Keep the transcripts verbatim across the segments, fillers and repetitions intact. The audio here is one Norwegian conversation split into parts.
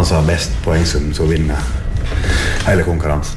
han som har best poengsum som vinner hele konkurransen.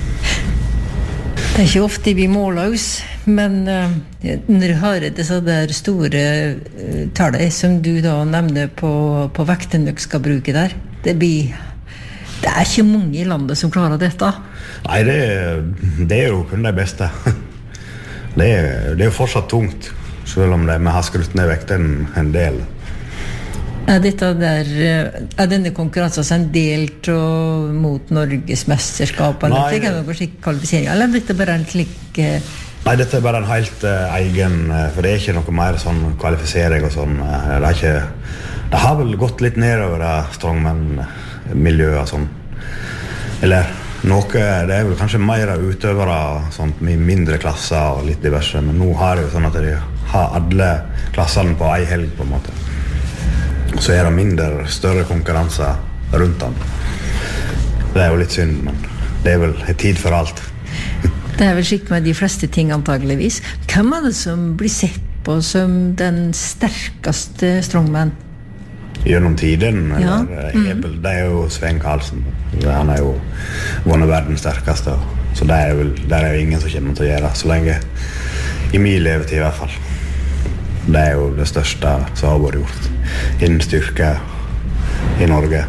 Det er ikke ofte vi måler oss, men uh, når du har disse der store uh, tallet som du da nevner på, på vekten dere skal bruke der, det blir det er ikke mange i landet som klarer dette. Nei, det, det er jo kun de beste. Det er, det er jo fortsatt tungt, selv om det, vi har skrutt ned vekten en del. Er, dette der, er denne konkurransen en del til, mot Norges mesterskap eller noe? Er det noe slik kvalifisering? Eller er dette bare en slik... Uh... Nei, dette er bare en helt uh, egen, uh, for det er ikke noe mer sånn kvalifisering og sånn. Uh, det, er ikke, det har vel gått litt nedover det strongman-miljøet og sånn. Eller noe, det er vel kanskje mer utøvere sånt, med mindre klasser og litt diverse, men nå har det jo sånn at de har alle klassene på en helg på en måte. Så er det mindre, større konkurranser rundt dem. Det er jo litt synd, men det er vel en tid for alt. Det er vel slik med de fleste ting antageligvis. Hvem er det som blir sett på som den sterkeste strongman? Gjennom tiden, ja. eller, mm. det er jo Sven Karlsen. Han er jo vunnet verdens sterkeste, så det er, vel, det er jo ingen som kommer til å gjøre, så lenge i min levetid i hvert fall. Det er jo det største som har vært gjort innen styrke i Norge.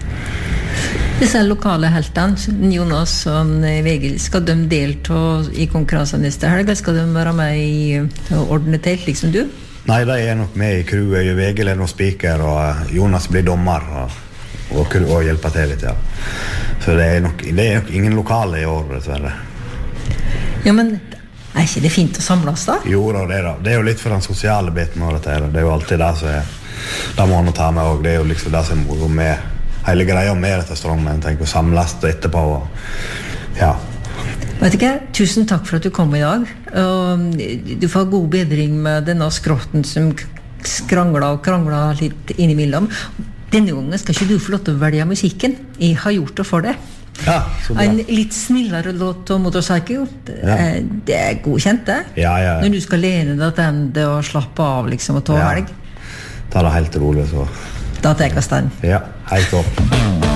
Disse lokale heltene, Jonas og Vegil, skal de delta i konkurransen neste helg? Skal de være med i å ordne telt, liksom du? Nei, de er nok med i crewet. Vegil er noen speaker, og Jonas blir dommer og, og, og hjelper til litt, ja. Så det er nok, det er nok ingen lokale i år, dessverre. Ja, men er ikke det fint å samles da? Jo, da, det er det. Det er jo litt for den sosiale biten av dette. Det er jo alltid det som er, det må man ta med, og det er jo liksom det som er moro med hele greia med dette strongman, tenker å samles etterpå, og ja. Vet ikke, tusen takk for at du kom i dag. Du får god bedring med denne skrotten som skrangler og krangler litt innimellom. Denne gangen skal ikke du få lov til å velge musikken. Jeg har gjort det for det. Ja, så bra. En litt snillere låt om Motorcycle. Ja. Det er godkjent, det. Ja, ja. Når du skal lene deg til det og slappe av liksom, og ta ja. helg. Ta det helt rolig, så. Da tar jeg den. Ja, helt opp.